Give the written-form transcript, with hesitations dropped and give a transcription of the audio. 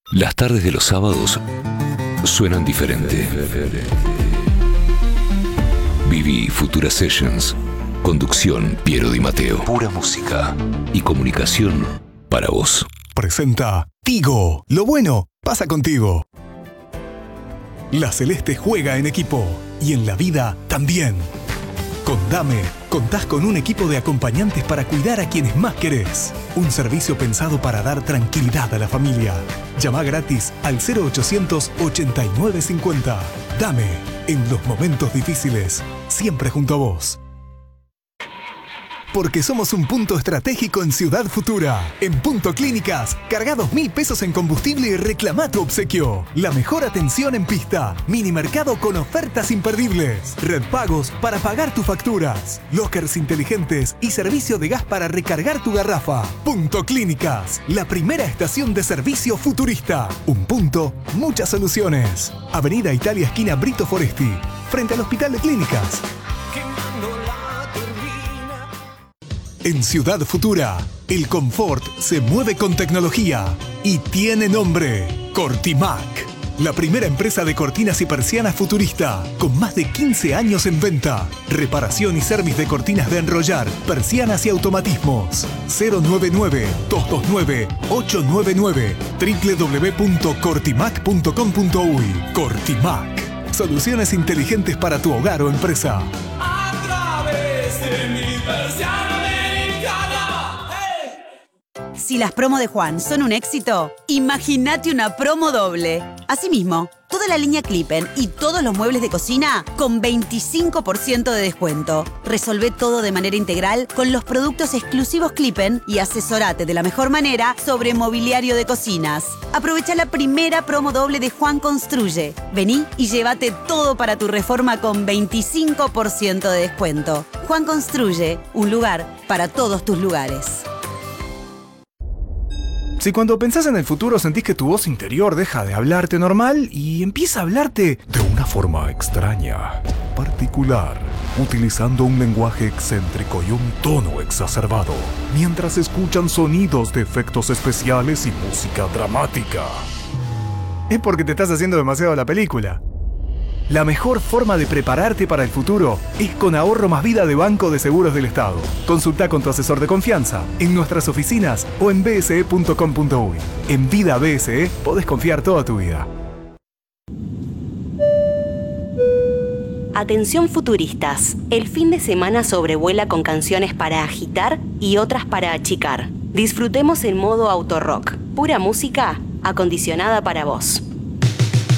Las tardes de los sábados suenan diferente. Viví Futura Sessions. Conducción Piero Di Matteo. Pura música y comunicación para vos. Presenta Tigo. Lo bueno pasa contigo. La Celeste juega en equipo y en la vida también. Con Dame, contás con un equipo de acompañantes para cuidar a quienes más querés. Un servicio pensado para dar tranquilidad a la familia. Llama gratis al 0800 8950. Dame, en los momentos difíciles, siempre junto a vos. Porque somos un punto estratégico en Ciudad Futura. En Punto Clínicas, carga 2.000 pesos en combustible y reclama tu obsequio. La mejor atención en pista. Mini mercado con ofertas imperdibles. Red pagos para pagar tus facturas. Lockers inteligentes y servicio de gas para recargar tu garrafa. Punto Clínicas, la primera estación de servicio futurista. Un punto, muchas soluciones. Avenida Italia, esquina Brito Foresti, frente al Hospital de Clínicas. En Ciudad Futura, el confort se mueve con tecnología y tiene nombre: Cortimac. La primera empresa de cortinas y persianas futurista, con más de 15 años en venta. Reparación y servicio de cortinas de enrollar, persianas y automatismos. 099-229-899. www.cortimac.com.uy. Cortimac. Soluciones inteligentes para tu hogar o empresa. A través de mi persiana. Si las promos de Juan son un éxito, imagínate una promo doble. Asimismo, toda la línea Clippen y todos los muebles de cocina con 25% de descuento. Resolvé todo de manera integral con los productos exclusivos Clippen y asesorate de la mejor manera sobre mobiliario de cocinas. Aprovecha la primera promo doble de Juan Construye. Vení y llévate todo para tu reforma con 25% de descuento. Juan Construye, un lugar para todos tus lugares. Si cuando pensás en el futuro sentís que tu voz interior deja de hablarte normal y empieza a hablarte de una forma extraña, particular, utilizando un lenguaje excéntrico y un tono exacerbado, mientras escuchan sonidos de efectos especiales y música dramática, es porque te estás haciendo demasiado la película. La mejor forma de prepararte para el futuro es con Ahorro Más Vida de Banco de Seguros del Estado. Consulta con tu asesor de confianza, en nuestras oficinas o en bse.com.uy. En Vida BSE podés confiar toda tu vida. Atención futuristas, el fin de semana sobrevuela con canciones para agitar y otras para achicar. Disfrutemos en modo autorrock, pura música acondicionada para vos.